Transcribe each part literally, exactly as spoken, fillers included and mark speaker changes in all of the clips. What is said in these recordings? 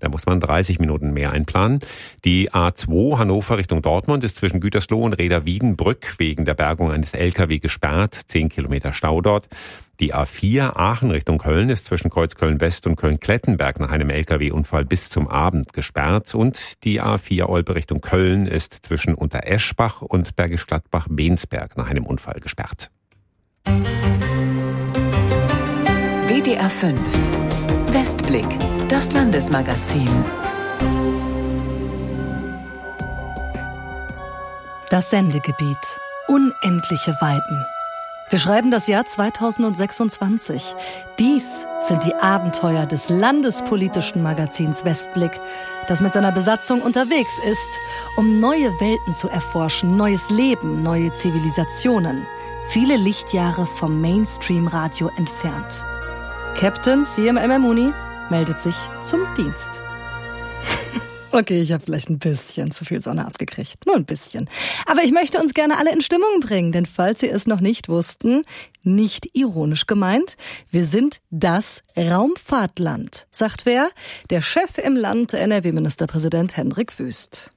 Speaker 1: Da muss man dreißig Minuten mehr einplanen. Die A zwei Hannover Richtung Dortmund ist zwischen Gütersloh und Reda-Wiedenbrück wegen der Bergung eines L K W gesperrt. Zehn Kilometer Stau dort. Die A vier Aachen Richtung Köln ist zwischen Kreuzköln-West und Köln-Klettenberg nach einem L K W-Unfall bis zum Abend gesperrt. Und die A vier Olpe Richtung Köln ist zwischen Untereschbach und Bergisch Gladbach-Bensberg nach einem Unfall gesperrt.
Speaker 2: W D R fünf Westblick, das Landesmagazin.
Speaker 3: Das Sendegebiet. Unendliche Weiten. Wir schreiben das Jahr zweitausendsechsundzwanzig. Dies sind die Abenteuer des landespolitischen Magazins Westblick, das mit seiner Besatzung unterwegs ist, um neue Welten zu erforschen, neues Leben, neue Zivilisationen. Viele Lichtjahre vom Mainstream-Radio entfernt. Captain C M M Muni meldet sich zum Dienst. Okay, ich habe vielleicht ein bisschen zu viel Sonne abgekriegt. Nur ein bisschen. Aber ich möchte uns gerne alle in Stimmung bringen, denn falls Sie es noch nicht wussten, nicht ironisch gemeint, wir sind das Raumfahrtland. Sagt wer? Der Chef im Land, N R W-Ministerpräsident Hendrik Wüst.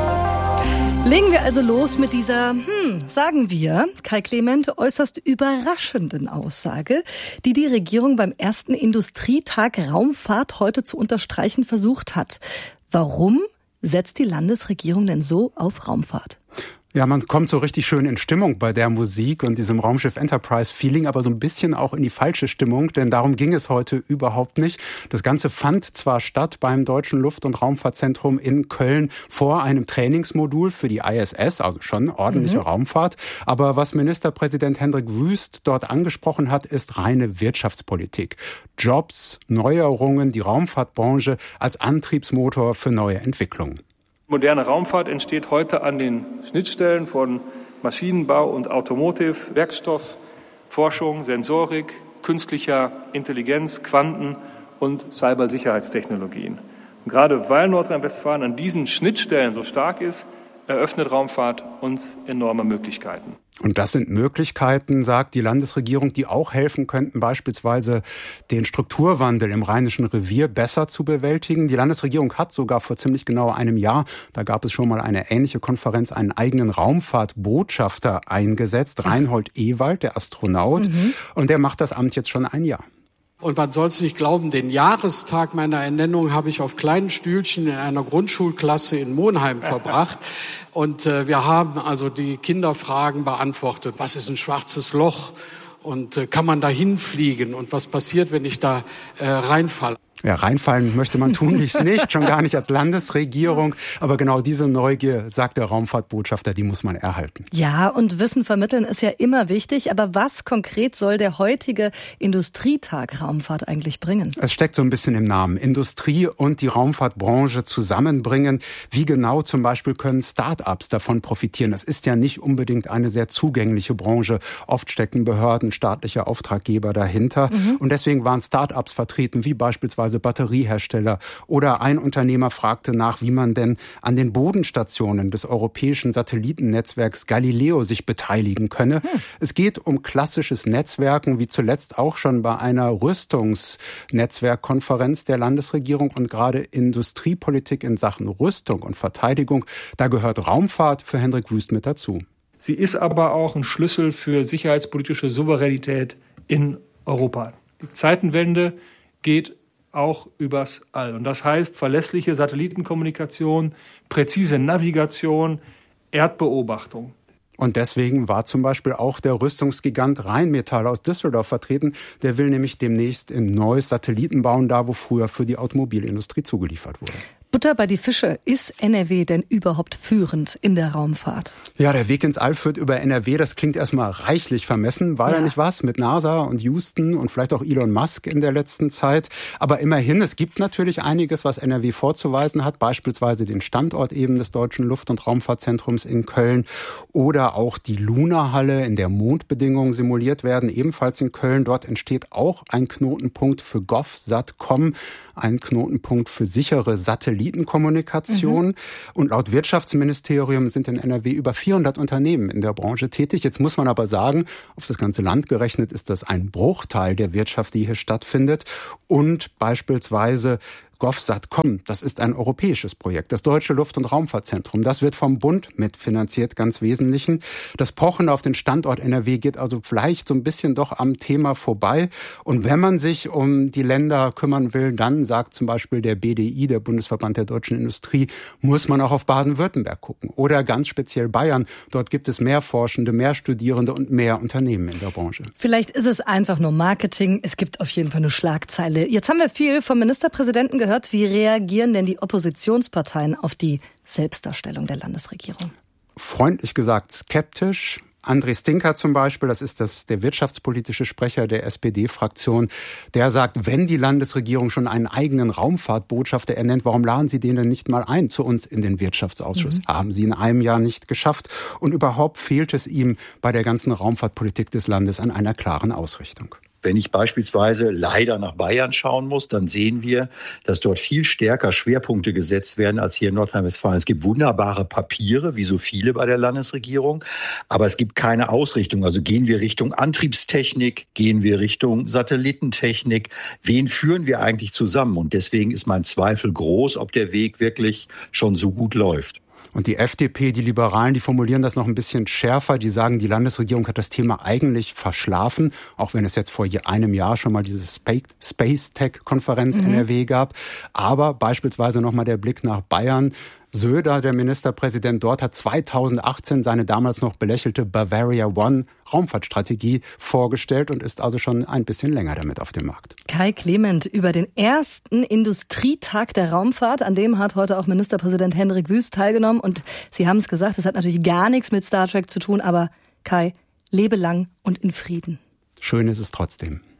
Speaker 3: Legen wir also los mit dieser, hm, sagen wir, Kai Clement, äußerst überraschenden Aussage, die die Regierung beim ersten Industrietag Raumfahrt heute zu unterstreichen versucht hat. Warum setzt die Landesregierung denn so auf Raumfahrt?
Speaker 4: Ja, man kommt so richtig schön in Stimmung bei der Musik und diesem Raumschiff Enterprise-Feeling, aber so ein bisschen auch in die falsche Stimmung, denn darum ging es heute überhaupt nicht. Das Ganze fand zwar statt beim Deutschen Luft- und Raumfahrtzentrum in Köln vor einem Trainingsmodul für die I S S, also schon ordentliche mhm. Raumfahrt, aber was Ministerpräsident Hendrik Wüst dort angesprochen hat, ist reine Wirtschaftspolitik. Jobs, Neuerungen, die Raumfahrtbranche als Antriebsmotor für neue Entwicklungen.
Speaker 5: Moderne Raumfahrt entsteht heute an den Schnittstellen von Maschinenbau und Automotive, Werkstoff, Forschung, Sensorik, künstlicher Intelligenz, Quanten- und Cybersicherheitstechnologien. Und gerade weil Nordrhein-Westfalen an diesen Schnittstellen so stark ist, eröffnet Raumfahrt uns enorme Möglichkeiten.
Speaker 4: Und das sind Möglichkeiten, sagt die Landesregierung, die auch helfen könnten, beispielsweise den Strukturwandel im Rheinischen Revier besser zu bewältigen. Die Landesregierung hat sogar vor ziemlich genau einem Jahr, da gab es schon mal eine ähnliche Konferenz, einen eigenen Raumfahrtbotschafter eingesetzt, Reinhold Ewald, der Astronaut. Mhm. Und der macht das Amt jetzt schon ein Jahr.
Speaker 6: Und man soll es nicht glauben, den Jahrestag meiner Ernennung habe ich auf kleinen Stühlchen in einer Grundschulklasse in Monheim verbracht. Und äh, wir haben also die Kinderfragen beantwortet. Was ist ein schwarzes Loch? Und äh, kann man da hinfliegen? Und was passiert, wenn ich da äh, reinfalle?
Speaker 4: Ja, reinfallen möchte man tunlichst nicht, schon gar nicht als Landesregierung. Aber genau diese Neugier, sagt der Raumfahrtbotschafter, die muss man erhalten.
Speaker 3: Ja, und Wissen vermitteln ist ja immer wichtig. Aber was konkret soll der heutige Industrietag Raumfahrt eigentlich bringen?
Speaker 4: Es steckt so ein bisschen im Namen. Industrie und die Raumfahrtbranche zusammenbringen. Wie genau zum Beispiel können Start-ups davon profitieren? Das ist ja nicht unbedingt eine sehr zugängliche Branche. Oft stecken Behörden, staatliche Auftraggeber dahinter. Mhm. Und deswegen waren Start-ups vertreten, wie beispielsweise Batteriehersteller. Oder ein Unternehmer fragte nach, wie man denn an den Bodenstationen des europäischen Satellitennetzwerks Galileo sich beteiligen könne. Hm. Es geht um klassisches Netzwerken, wie zuletzt auch schon bei einer Rüstungsnetzwerkkonferenz der Landesregierung. Und gerade Industriepolitik in Sachen Rüstung und Verteidigung, da gehört Raumfahrt für Hendrik Wüst mit dazu.
Speaker 5: Sie ist aber auch ein Schlüssel für sicherheitspolitische Souveränität in Europa. Die Zeitenwende geht auch übers All. Und das heißt verlässliche Satellitenkommunikation, präzise Navigation, Erdbeobachtung.
Speaker 4: Und deswegen war zum Beispiel auch der Rüstungsgigant Rheinmetall aus Düsseldorf vertreten. Der will nämlich demnächst in Neuss Satelliten bauen, da wo früher für die Automobilindustrie zugeliefert wurde.
Speaker 3: Butter bei die Fische. Ist N R W denn überhaupt führend in der Raumfahrt?
Speaker 4: Ja, der Weg ins All führt über N R W. Das klingt erstmal reichlich vermessen. War ja, ja nicht was mit NASA und Houston und vielleicht auch Elon Musk in der letzten Zeit. Aber immerhin, es gibt natürlich einiges, was N R W vorzuweisen hat. Beispielsweise den Standort eben des Deutschen Luft- und Raumfahrtzentrums in Köln oder auch die Luna-Halle, in der Mondbedingungen simuliert werden, ebenfalls in Köln. Dort entsteht auch ein Knotenpunkt für GovSatcom, ein Knotenpunkt für sichere Satellitenkommunikation. Mhm. Und laut Wirtschaftsministerium sind in N R W über vierhundert Unternehmen in der Branche tätig. Jetzt muss man aber sagen, auf das ganze Land gerechnet ist das ein Bruchteil der Wirtschaft, die hier stattfindet. Und beispielsweise Goff sagt, komm, das ist ein europäisches Projekt. Das Deutsche Luft- und Raumfahrtzentrum, das wird vom Bund mitfinanziert, ganz Wesentlichen. Das Pochen auf den Standort N R W geht also vielleicht so ein bisschen doch am Thema vorbei. Und wenn man sich um die Länder kümmern will, dann, sagt zum Beispiel der B D I, der Bundesverband der deutschen Industrie, muss man auch auf Baden-Württemberg gucken. Oder ganz speziell Bayern. Dort gibt es mehr Forschende, mehr Studierende und mehr Unternehmen in der Branche.
Speaker 3: Vielleicht ist es einfach nur Marketing. Es gibt auf jeden Fall eine Schlagzeile. Jetzt haben wir viel vom Ministerpräsidenten gehört. Wie reagieren denn die Oppositionsparteien auf die Selbstdarstellung der Landesregierung?
Speaker 4: Freundlich gesagt skeptisch. André Stinka zum Beispiel, das ist das, der wirtschaftspolitische Sprecher der S P D-Fraktion, der sagt, wenn die Landesregierung schon einen eigenen Raumfahrtbotschafter ernennt, warum laden Sie den denn nicht mal ein zu uns in den Wirtschaftsausschuss? Mhm. Haben Sie in einem Jahr nicht geschafft. Und überhaupt fehlt es ihm bei der ganzen Raumfahrtpolitik des Landes an einer klaren Ausrichtung.
Speaker 7: Wenn ich beispielsweise leider nach Bayern schauen muss, dann sehen wir, dass dort viel stärker Schwerpunkte gesetzt werden als hier in Nordrhein-Westfalen. Es gibt wunderbare Papiere, wie so viele bei der Landesregierung, aber es gibt keine Ausrichtung. Also gehen wir Richtung Antriebstechnik, gehen wir Richtung Satellitentechnik. Wen führen wir eigentlich zusammen? Und deswegen ist mein Zweifel groß, ob der Weg wirklich schon so gut läuft.
Speaker 4: Und die F D P, die Liberalen, die formulieren das noch ein bisschen schärfer. Die sagen, die Landesregierung hat das Thema eigentlich verschlafen, auch wenn es jetzt vor einem Jahr schon mal diese Space-Tech-Konferenz mhm. N R W gab. Aber beispielsweise nochmal der Blick nach Bayern. Söder, der Ministerpräsident dort, hat zweitausendachtzehn seine damals noch belächelte Bavaria One Raumfahrtstrategie vorgestellt und ist also schon ein bisschen länger damit auf dem Markt.
Speaker 3: Kai Clement über den ersten Industrietag der Raumfahrt. An dem hat heute auch Ministerpräsident Hendrik Wüst teilgenommen. Und Sie haben es gesagt, es hat natürlich gar nichts mit Star Trek zu tun. Aber Kai, lebe lang und in Frieden.
Speaker 4: Schön ist es trotzdem.